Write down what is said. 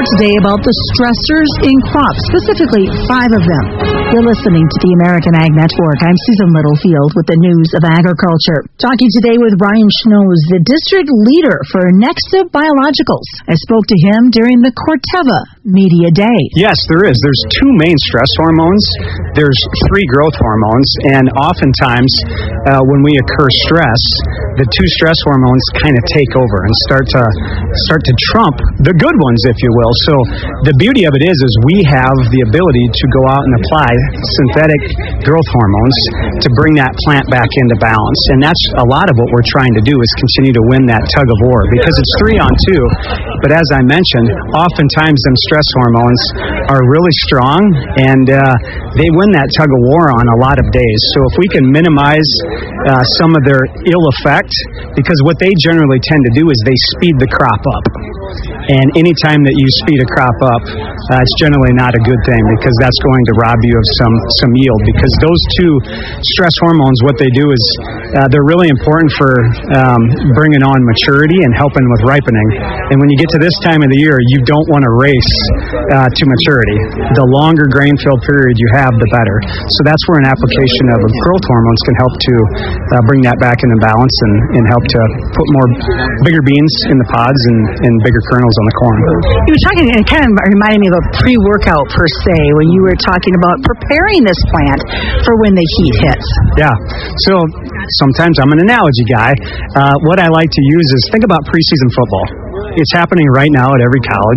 talk today about the stressors in crops, specifically 5 of them. You're listening to the American Ag Network. I'm Susan Littlefield with the news of agriculture. Talking today with Ryan Schnoes, the district leader for Nexa Biologicals. I spoke to him during the Corteva Media Day. Yes, there is. There's 2 main stress hormones. There's 3 growth hormones, and oftentimes when we occur stress, the 2 stress hormones kind of take over and start to trump the good ones, if you will. So the beauty of it is we have the ability to go out and apply synthetic growth hormones to bring that plant back into balance. And that's a lot of what we're trying to do, is continue to win that tug of war, because it's 3 on 2. But as I mentioned, oftentimes them stress hormones are really strong, and they win that tug of war on a lot of days. So if we can minimize some of their ill effect, because what they generally tend to do is they speed the crop up. And anytime that you speed a crop up, it's generally not a good thing, because that's going to rob you of some yield. Because those 2 stress hormones, what they do is they're really important for bringing on maturity and helping with ripening. And when you get to this time of the year, you don't want to race to maturity. The longer grain fill period you have, the better. So that's where an application of growth hormones can help to bring that back into balance and help to put more bigger beans in the pods and bigger kernels on the corn. You were talking, and it kind of reminded me of a pre-workout per se, when you were talking about preparing this plant for when the heat hits. Yeah. So sometimes I'm an analogy guy. What I like to use is, think about preseason football. It's happening right now at every college.